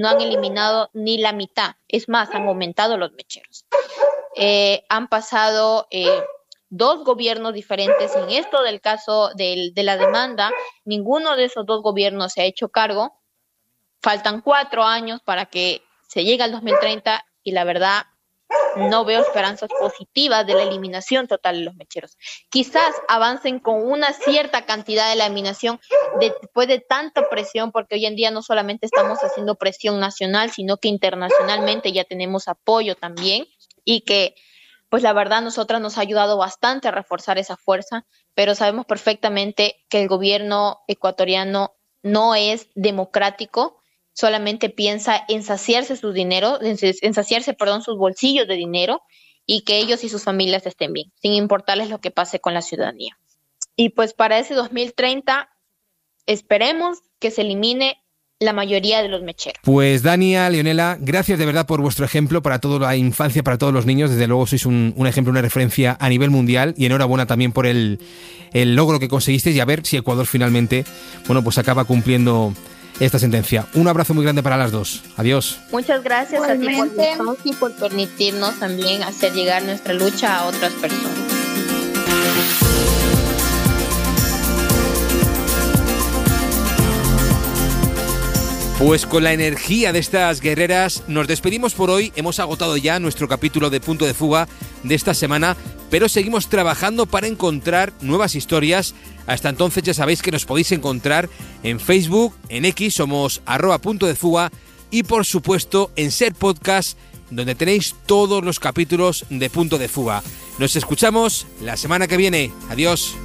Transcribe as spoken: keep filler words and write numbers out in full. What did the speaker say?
no han eliminado ni la mitad. Es más, han aumentado los mecheros. Eh, han pasado eh, dos gobiernos diferentes. En esto del caso del, de la demanda, ninguno de esos dos gobiernos se ha hecho cargo. Faltan cuatro años para que se llegue al dos mil treinta y la verdad no veo esperanzas positivas de la eliminación total de los mecheros. Quizás avancen con una cierta cantidad de la eliminación de, después de tanta presión, porque hoy en día no solamente estamos haciendo presión nacional, sino que internacionalmente ya tenemos apoyo también, y que pues la verdad nosotras nos ha ayudado bastante a reforzar esa fuerza, pero sabemos perfectamente que el gobierno ecuatoriano no es democrático, solamente piensa en saciarse su dinero, en saciarse, perdón, sus bolsillos de dinero, y que ellos y sus familias estén bien, sin importarles lo que pase con la ciudadanía. Y pues para ese dos mil treinta esperemos que se elimine la mayoría de los mecheros. Pues Dania, Leonela, gracias de verdad por vuestro ejemplo para toda la infancia, para todos los niños. Desde luego sois un, un ejemplo, una referencia a nivel mundial, y enhorabuena también por el, el logro que conseguisteis, y a ver si Ecuador finalmente, bueno, pues acaba cumpliendo esta sentencia. Un abrazo muy grande para las dos. Adiós. Muchas gracias a ti por, y por permitirnos también hacer llegar nuestra lucha a otras personas. Pues con la energía de estas guerreras nos despedimos por hoy. Hemos agotado ya nuestro capítulo de Punto de Fuga de esta semana, pero seguimos trabajando para encontrar nuevas historias. Hasta entonces ya sabéis que nos podéis encontrar en Facebook, en X, somos arroba punto de fuga, y por supuesto en Ser Podcast, donde tenéis todos los capítulos de Punto de Fuga. Nos escuchamos la semana que viene. Adiós.